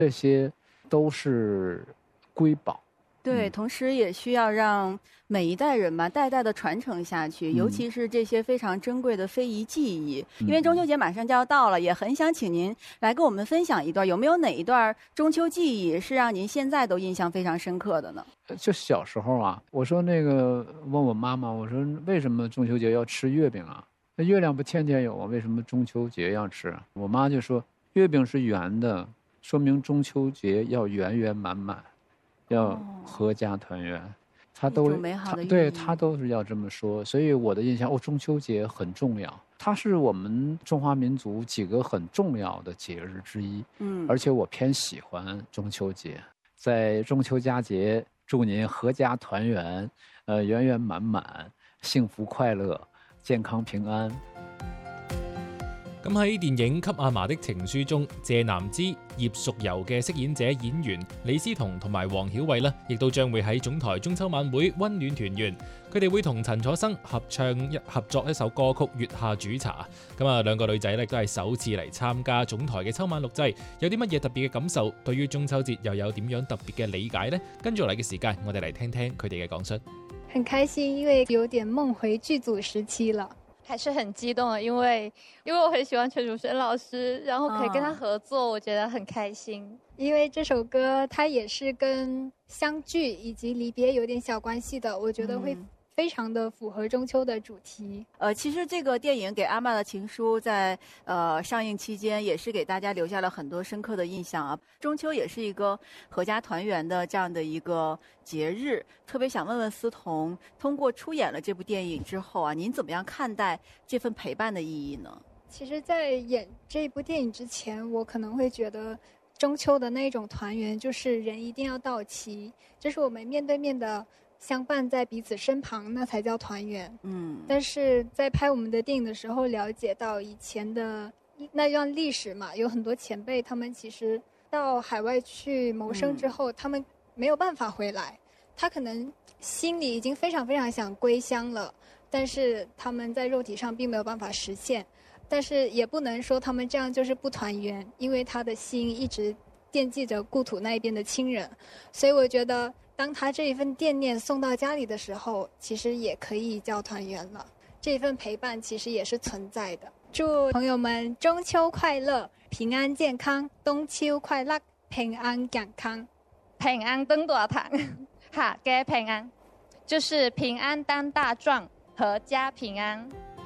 这些都是瑰宝。 对，同时也需要让每一代人嘛，代代的传承下去，尤其是这些非常珍贵的非遗技艺。因为中秋节马上就要到了，也很想请您来跟我们分享一段，有没有哪一段中秋技艺是让您现在都印象非常深刻的呢？ 就小时候啊，我说问我妈妈，我说为什么中秋节要吃月饼啊？那月亮不天天有啊，为什么中秋节要吃？我妈就说，月饼是圆的，说明中秋节要圆圆满满，要阖家团圆。她都是要这么说，所以我的印象，中秋节很重要，它是我们中华民族几个很重要的节日之一。而且我偏喜欢中秋节，在中秋佳节，祝您阖家团圆，圆圆满滿，幸福快樂，健康平安。 咁喺電影《給阿嫲的情書》中，謝南芝、葉淑柔嘅飾演者演員李思彤同埋黃曉慧呢，亦都將會喺總台中秋晚會溫暖團圓。佢哋會同陳楚生合作一首歌曲《月下煮茶》。咁啊，兩個女仔呢都係首次嚟參加總台嘅秋晚錄製，有啲乜嘢特別嘅感受？對於中秋節又有點樣特別嘅理解呢？跟住嚟嘅時間，我哋嚟聽聽佢哋嘅講述。 很開心，因為有點夢回劇組時期了。 還是很激動的，因為我很喜歡陳楚生老師，然後可以跟他合作，我覺得很開心。 因為這首歌它也是跟相聚以及離別有點小關係的，我覺得會非常的符合中秋的主題。 其實這個電影《給阿嬤的情書》在上映期間也是給大家留下了很多深刻的印象啊。中秋也是一個阖家團圓的這樣的一個節日，特別想問問思彤，通過出演了這部電影之後啊，您怎麼樣看待這份陪伴的意義呢？ 其實在演這部電影之前，我可能會覺得中秋的那種團圓就是人一定要到齊，就是我們面對面的相伴在彼此身旁，那才叫團圓。但是在拍我們的電影的時候，了解到以前的那段歷史嘛，有很多前輩，他們其實到海外去謀生之後，他們沒有辦法回來，他可能心裡已經非常非常想歸鄉了，但是他們在肉體上並沒有辦法實現，但是也不能說他們這樣就是不團圓，因為他的心一直惦記着故土那一邊的親人，所以我覺得當他這一份惦念送到家裡的時候，其實也可以叫團圓了。這一份陪伴其實也是存在的。祝朋友們中秋快樂，平安健康，冬秋快樂，平安健康， 平安登大堂，阖家平安，就是平安當大壯，阖家平安。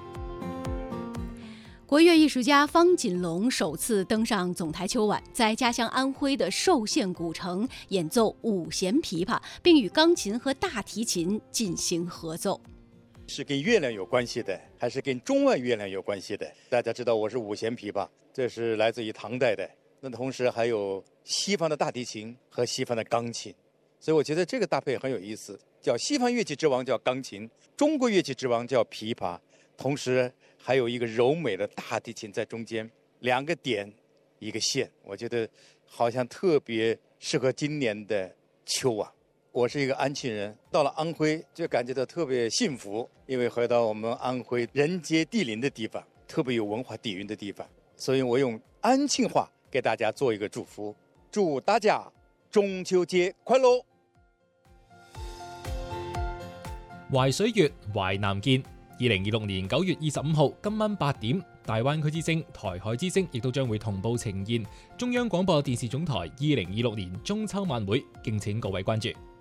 国乐艺术家方锦龙首次登上总台秋晚，在家乡安徽的寿县古城演奏五弦琵琶，并与钢琴和大提琴进行合奏。 是跟月亮有关系的，还是跟中外月亮有关系的？大家知道我是五弦琵琶，这是来自于唐代的，那同时还有西方的大提琴和西方的钢琴，所以我觉得这个搭配很有意思，叫西方乐器之王叫钢琴，中国乐器之王叫琵琶，同时还有一个柔美的大提琴在中间，两个点一个线，我觉得好像特别适合今年的秋晚。我是一个安庆人，到了安徽就感觉到特别幸福，因为回到我们安徽人杰地灵的地方，特别有文化底蕴的地方，所以我用安庆話給大家做一個祝福，祝大家中秋節快樂。 淮水月，淮南見。2026年9月25號今晚8點，大灣區之聲、台海之聲亦都將會同步呈現中央廣播電視總台2026年中秋晚會，敬請各位關注。